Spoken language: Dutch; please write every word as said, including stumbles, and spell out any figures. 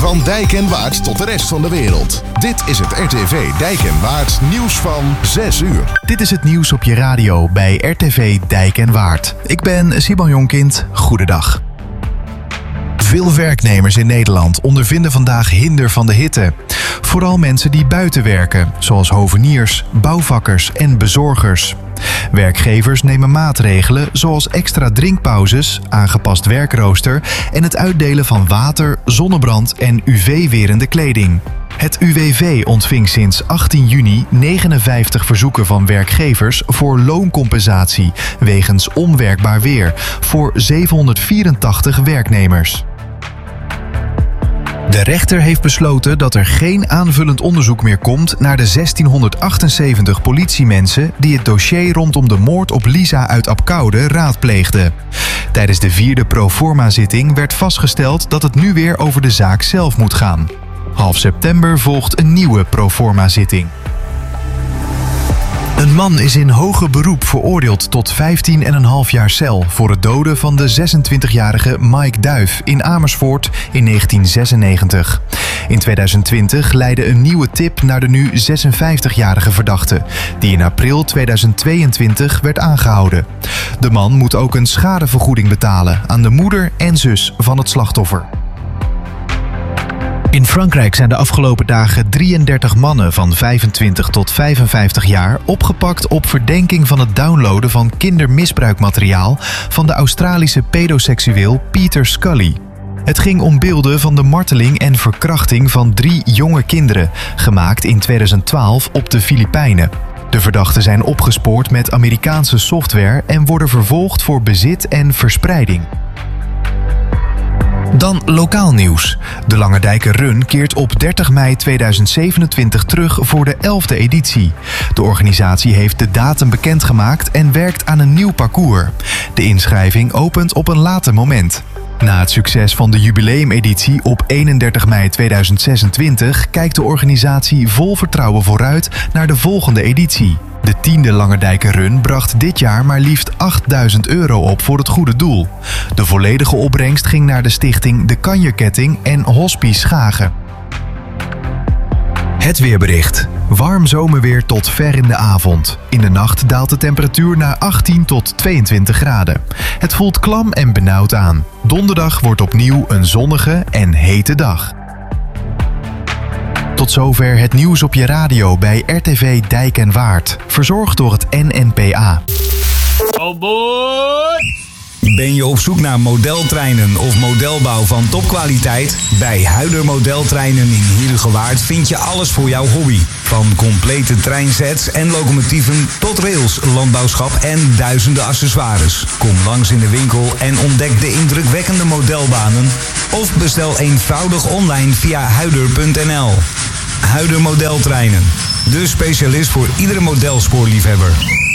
Van Dijk en Waard tot de rest van de wereld. Dit is het R T V Dijk en Waard nieuws van zes uur. Dit is het nieuws op je radio bij R T V Dijk en Waard. Ik ben Simon Jonkind. Goedendag. Veel werknemers in Nederland ondervinden vandaag hinder van de hitte. Vooral mensen die buiten werken, zoals hoveniers, bouwvakkers en bezorgers. Werkgevers nemen maatregelen zoals extra drinkpauzes, aangepast werkrooster en het uitdelen van water, zonnebrand en U V-werende kleding. Het U W V ontving sinds achttien juni negenenvijftig verzoeken van werkgevers voor looncompensatie wegens onwerkbaar weer voor zevenhonderdvierentachtig werknemers. De rechter heeft besloten dat er geen aanvullend onderzoek meer komt naar de zestienhonderdachtenzeventig politiemensen die het dossier rondom de moord op Lisa uit Abcoude raadpleegden. Tijdens de vierde proforma-zitting werd vastgesteld dat het nu weer over de zaak zelf moet gaan. Half september volgt een nieuwe proforma-zitting. Een man is in hoger beroep veroordeeld tot vijftien komma vijf jaar cel voor het doden van de zesentwintigjarige Mike Duif in Amersfoort in negentien zesennegentig. In tweeduizend twintig leidde een nieuwe tip naar de nu zesenvijftigjarige verdachte, die in april tweeduizend tweeëntwintig werd aangehouden. De man moet ook een schadevergoeding betalen aan de moeder en zus van het slachtoffer. In Frankrijk zijn de afgelopen dagen drieëndertig mannen van vijfentwintig tot vijfenvijftig jaar opgepakt op verdenking van het downloaden van kindermisbruikmateriaal van de Australische pedoseksueel Peter Scully. Het ging om beelden van de marteling en verkrachting van drie jonge kinderen, gemaakt in tweeduizend twaalf op de Filipijnen. De verdachten zijn opgespoord met Amerikaanse software en worden vervolgd voor bezit en verspreiding. Dan lokaal nieuws. De Langendijker Run keert op dertig mei tweeduizend zevenentwintig terug voor de elfde editie. De organisatie heeft de datum bekendgemaakt en werkt aan een nieuw parcours. De inschrijving opent op een later moment. Na het succes van de jubileumeditie op eenendertig mei tweeduizend zesentwintig kijkt de organisatie vol vertrouwen vooruit naar de volgende editie. De tiende Langendijker Run bracht dit jaar maar liefst achtduizend euro op voor het goede doel. De volledige opbrengst ging naar de stichting De Kanjerketting en Hospice Schagen. Het weerbericht. Warm zomerweer tot ver in de avond. In de nacht daalt de temperatuur naar achttien tot tweeëntwintig graden. Het voelt klam en benauwd aan. Donderdag wordt opnieuw een zonnige en hete dag. Tot zover het nieuws op je radio bij R T V Dijk en Waard. Verzorgd door het N N P A. Oh boy! Ben je op zoek naar modeltreinen of modelbouw van topkwaliteit? Bij Huider Modeltreinen in Heerhugowaard vind je alles voor jouw hobby. Van complete treinsets en locomotieven tot rails, landbouwschap en duizenden accessoires. Kom langs in de winkel en ontdek de indrukwekkende modelbanen. Of bestel eenvoudig online via huider punt n l. Huider Modeltreinen. De specialist voor iedere modelspoorliefhebber.